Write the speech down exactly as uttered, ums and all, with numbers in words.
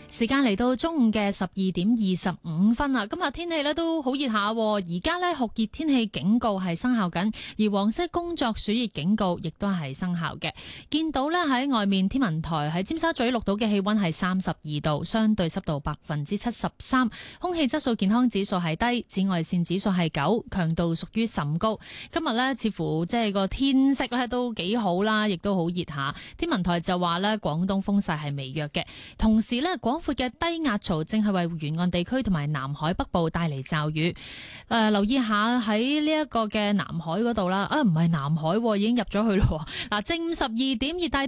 時間嚟到中午嘅十二點二十五分啦，今日天氣咧都好熱下，而家咧酷熱天氣警告係生效緊，而黃色工作暑熱警告亦都係生效嘅。見到咧喺外面天文台喺尖沙咀錄到嘅氣溫係三十二度，相對濕度百分之七十三，空氣質素健康指數係低，紫外線指數係九，強度屬於甚高。今日咧似乎即係個天色咧都幾好啦，亦都好熱下。天文台就話咧廣東風勢係微弱嘅，同時咧廣闊嘅低壓槽正係為沿岸地區同埋南海北部帶嚟驟雨。誒、呃，留意下喺呢一個嘅南海嗰度啦，啊唔係南海，已經入咗去咯。嗱，正午十二點熱帶